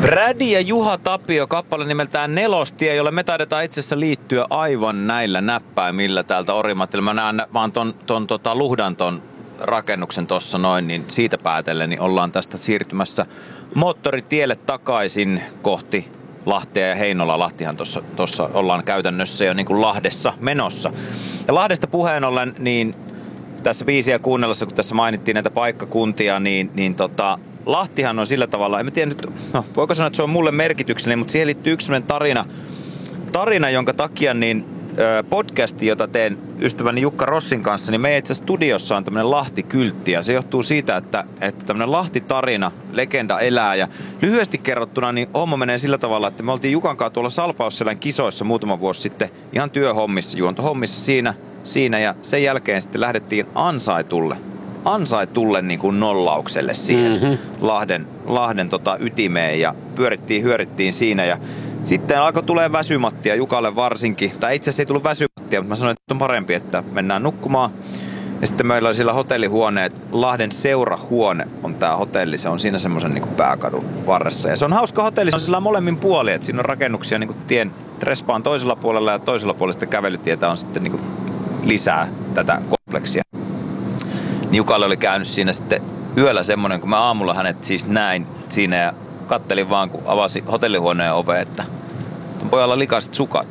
Brady ja Juha Tapio kappale nimeltään Nelostie, jolle me taidetaan itse asiassa liittyä aivan näillä näppäimillä täältä Orimattilla. Mä näen vaan ton Luhdanton rakennuksen tossa noin, niin siitä päätellen niin ollaan tästä siirtymässä moottoritielle takaisin kohti Lahtea ja Heinola. Lahtihan tossa ollaan käytännössä jo niin kuin Lahdessa menossa. Ja Lahdesta puheen ollen, niin tässä biisiä kuunnellessa, kun tässä mainittiin näitä paikkakuntia, niin Lahtihan on sillä tavalla, en tiedä nyt, voiko sanoa, että se on mulle merkityksellinen, mutta siihen liittyy yksi sellainen tarina, jonka takia niin podcasti, jota teen ystäväni Jukka Rossin kanssa, niin meidän itse asiassa studiossa on tämmöinen Lahti-kyltti, ja se johtuu siitä, että tämmöinen Lahti-tarina, legenda elää, ja lyhyesti kerrottuna, niin homma menee sillä tavalla, että me oltiin Jukan kanssa tuolla Salpausselän kisoissa muutama vuosi sitten ihan työhommissa, juontohommissa siinä, ja sen jälkeen sitten lähdettiin ansaitulle niin kuin nollaukselle siihen Lahden ytimeen, ja hyörittiin siinä, ja sitten alkoi tulee väsymattia Jukalle varsinkin, tai itse asiassa ei tullut väsymattia, mutta mä sanoin, että on parempi, että mennään nukkumaan. Ja sitten meillä oli siellä hotellihuoneet, Lahden seurahuone on tää hotelli, se on siinä semmoisen niin kuin pääkadun varressa. Ja se on hauska hotelli, se on sillä molemmin puoli, että siinä on rakennuksia niin kuin tien Respaan toisella puolella, ja toisella puolella sitä kävelytietä on sitten niin kuin lisää tätä kompleksia. Jukalle oli käynyt siinä sitten yöllä semmoinen, kun mä aamulla hänet siis näin siinä ja kattelin vaan, kun avasi hotellihuoneen ove, että ton pojalla likaiset sukat.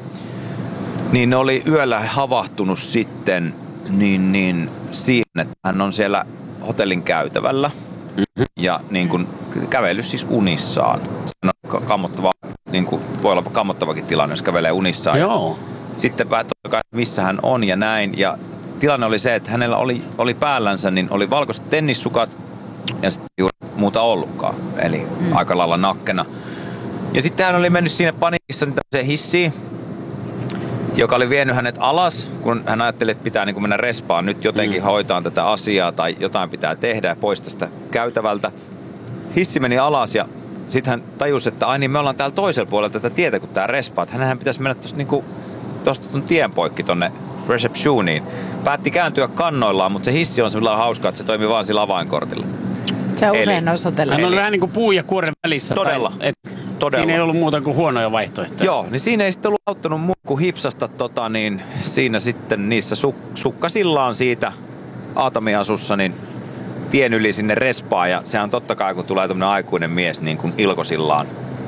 Niin ne oli yöllä havahtunut sitten niin siihen, että hän on siellä hotellin käytävällä ja niin kuin kävellyt siis unissaan. Se on kammottava, niin kuin voi olla kammottavakin tilanne, jos kävelee unissaan. Joo. Sitten totta kai, missä hän on ja näin. Ja tilanne oli se, että hänellä oli päällänsä, niin oli valkoiset tennissukat ja sitten juuri muuta ollutkaan. Eli aika lailla nakkena. Ja sitten hän oli mennyt siinä paniikissa tämmöiseen hissiin, joka oli vienyt hänet alas, kun hän ajatteli, että pitää niin kuin mennä respaan nyt jotenkin hoitaa tätä asiaa tai jotain pitää tehdä ja pois tästä käytävältä. Hissi meni alas ja sitten hän tajusi, että ai niin, me ollaan täällä toisella puolella tätä tietä kuin tää respaa. Hänhän pitäisi mennä tuosta tien poikki tonne receptioniin. Päätti kääntyä kannoillaan, mutta se hissi on sellainen hauska, että se toimii vaan sillä avainkortilla. Se on usein noissa hotelleissa. Hän on vähän niin kuin puu ja kuoren välissä. Todella. Todella. Siinä ei ollut muuta kuin huonoja vaihtoehtoja. Joo, niin siinä ei sitten ollut auttanut muu kuin hipsasta niin siinä sitten niissä sukkasillaan siitä aatamiasussa niin tien yli sinne respaan. Ja sehän on totta kai, kun tulee tämmöinen aikuinen mies niin kuin ilkosillaan,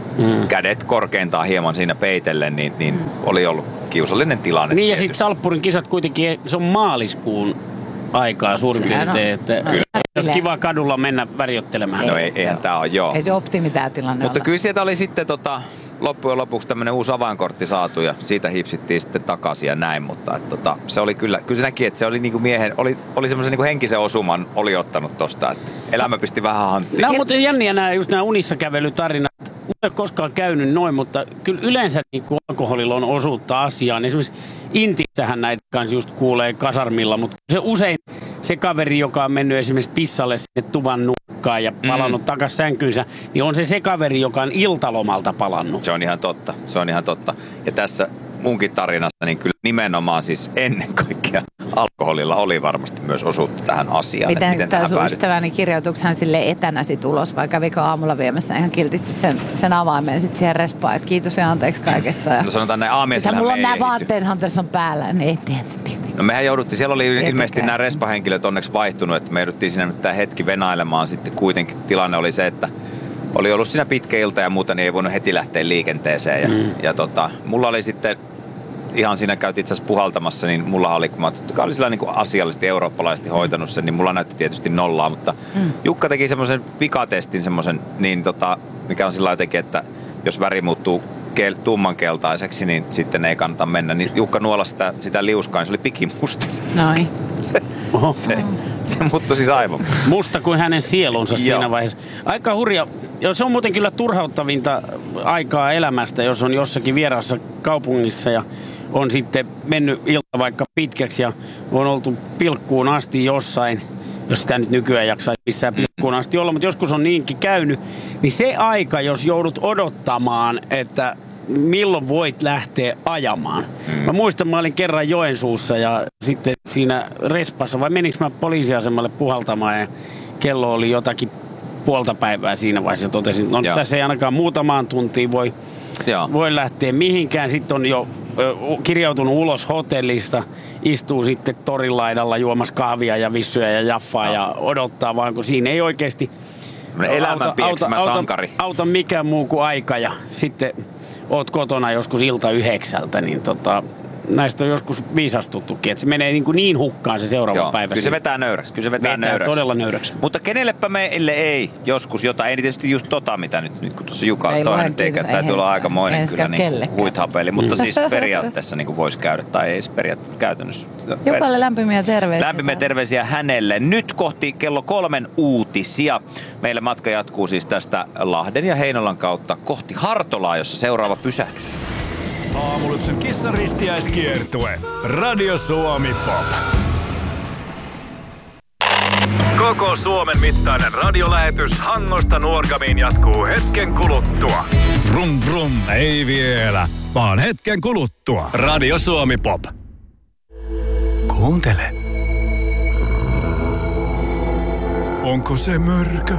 kädet korkeintaan hieman siinä peitellen, niin oli ollut kiusallinen tilanne. Niin ja sitten Salppurin kisat kuitenkin, se on maaliskuun aikaa suurin piirtein, että kyllä. Kiva kadulla mennä värjöttelemään. No eihän tää ole, joo. Ei se optimi tää tilanne Mutta olla. kyllä sieltä oli sitten loppujen lopuksi tämmönen uusi avainkortti saatu ja siitä hipsittiin sitten takaisin ja näin, mutta se oli kyllä se näki, että se oli niinku oli semmoisen niinku henkisen osuman oli ottanut tosta, että elämä pisti vähän hanttiin. Nämä on muuten jänniä nämä unissa kävelytarinat. Mä en koskaan käynyt noin, mutta kyllä yleensä niin kuin alkoholilla on osuutta asiaan. Esimerkiksi Intissähän näitä kanssa just kuulee kasarmilla, mutta se usein se kaveri, joka on mennyt esimerkiksi pissalle sinne tuvan nurkkaan ja palannut takas sänkynsä, niin on se kaveri, joka on iltalomalta palannut. Se on ihan totta. Ja tässä munkin tarinassa niin kyllä nimenomaan siis ennen kaikkea alkoholilla oli varmasti myös osuutta tähän asiaan. Miten tämä sun ystäväni kirjoituksi hän sille etänä sit ulos vai kävikö aamulla viemässä ihan kiltisti sen avaimen sit siihen respaan, että kiitos ja anteeksi kaikesta. Ja no sanotaan näin aamiaisellähän mulla on nämä vaatteethan tässä on päällä, niin ei tiedä. No mehän jouduttiin, siellä oli ilmeisesti nämä respahenkilöt onneksi vaihtunut, että me jouduttiin siinä nyt tämä hetki venailemaan. Sitten kuitenkin tilanne oli se, että oli ollut siinä pitkä ilta ja muuta, niin ei voinut heti lähteä liikenteeseen. Ja mulla oli sitten, ihan siinä käytiin itse asiassa puhaltamassa, niin mulla oli, kun mä oli sillä niin kuin asiallisesti eurooppalaisesti hoitanut sen, niin mulla näytti tietysti nollaa. Mutta Jukka teki semmoisen pikatestin, semmoisen, niin mikä on sillä jotenkin, että jos väri muuttuu tummankeltaiseksi, niin sitten ei kannata mennä. Niin Jukka nuolasi sitä liuskaa, niin se oli pikimusta. Noin. Se muuttui siis aivan. Musta kuin hänen sielunsa siinä vaiheessa. Aika hurja. Ja se on muuten kyllä turhauttavinta aikaa elämästä, jos on jossakin vieraassa kaupungissa ja on sitten mennyt ilta vaikka pitkäksi ja on oltu pilkkuun asti jossain, jos sitä nyt nykyään jaksaisi missään pilkkuun asti olla, mutta joskus on niinkin käynyt, niin se aika, jos joudut odottamaan, että milloin voit lähteä ajamaan. Mä muistan, mä olin kerran Joensuussa ja sitten siinä respassa, vai menikö mä poliisiasemalle puhaltamaan ja kello oli jotakin puolta päivää siinä vaiheessa. Totesin, että no, tässä ei ainakaan muutamaan tuntiin voi lähteä mihinkään. Sitten on jo kirjautunut ulos hotellista, istuu sitten torin laidalla juomassa kahvia ja vissyä ja jaffaa ja odottaa vaan, kun siinä ei oikeasti elämän pieksimä sankari. Auta mikään muu kuin aika ja sitten oot kotona joskus ilta 9, niin näistä on joskus viisastuttukin, että se menee niin hukkaan se seuraava päivä. Kyllä se vetää nöyräksi. Todella nöyräksi. Mutta kenellepä meille ei joskus jotain, ei tietysti just mitä nyt kun tuossa Juka toinen tekee, täytyy olla aikamoinen kyllä niin huithapeli, mutta siis periaatteessa niin voisi käydä tai ei periaatteessa käytännössä. Jukalle lämpimiä terveisiä. Lämpimiä terveisiä hänelle. Nyt kohti kello 3 uutisia. Meillä matka jatkuu siis tästä Lahden ja Heinolan kautta kohti Hartolaa, jossa seuraava pysähdys. Aamulypsyn kissaristiäiskiertue. Radio Suomi Pop. Koko Suomen mittainen radiolähetys Hangosta Nuorgamiin jatkuu hetken kuluttua. Vrum vrum, ei vielä, vaan hetken kuluttua. Radio Suomi Pop. Kuuntele. Onko se mörkö?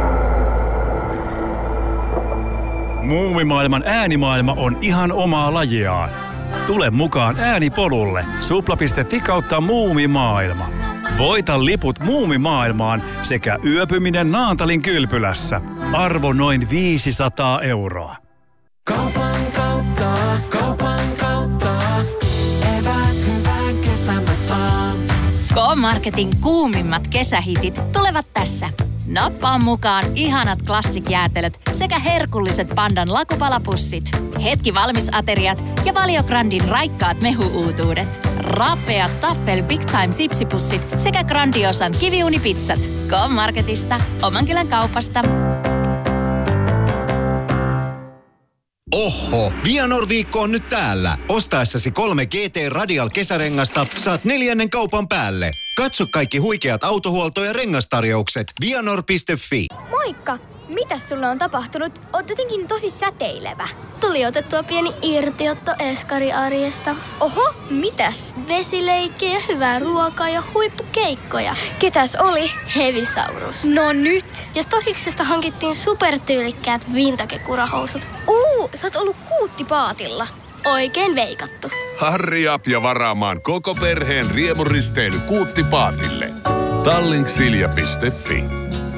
Muumimaailman äänimaailma on ihan omaa lajiaan. Tule mukaan äänipolulle. Supla.fi kautta muumimaailma. Voita liput muumimaailmaan sekä yöpyminen Naantalin kylpylässä. Arvo noin 500 €. Kaupan kautta, eväät hyvän kesän mä saan. K-Marketin kuumimmat kesähitit tulevat tässä. Nappaa mukaan ihanat klassikjäätelöt sekä herkulliset Pandan lakupalapussit. Hetki valmisateriat ja Valiograndin raikkaat mehu-uutuudet. Rapeat Taffel Big Time sipsipussit sekä Grandiosan kiviuunipizzat. K-Marketista, oman kylän kaupasta. Oho, Vianor-viikko on nyt täällä. Ostaessasi 3 GT Radial kesärengasta saat 4. kaupan päälle. Katso kaikki huikeat autohuolto- ja rengastarjoukset vianor.fi. Moikka! Mitäs sulle on tapahtunut? Oot jotenkin tosi säteilevä. Tuli otettua pieni irtiotto eskariarjesta. Oho, mitäs? Vesileikkejä, hyvää ruokaa ja huippukeikkoja. Ketäs oli? Hevisaurus. No nyt! Ja Tosiksesta hankittiin supertyylikkäät vintage-kurahousut. Sä oot ollut Kuuttipaatilla. Oikein veikattu. Hurry up ja varaamaan koko perheen riemuristeily Kuuttipaatille. Tallinksilja.fi